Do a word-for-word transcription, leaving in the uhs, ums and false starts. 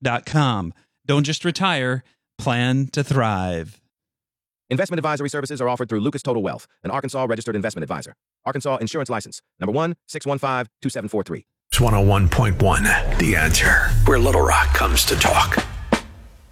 dot com. Don't just retire, plan to thrive. Investment advisory services are offered through Lucas Total Wealth, an Arkansas registered investment advisor. Arkansas Insurance License, number one, six one five, two seven four three. It's one oh one point one, The Answer, where Little Rock comes to talk.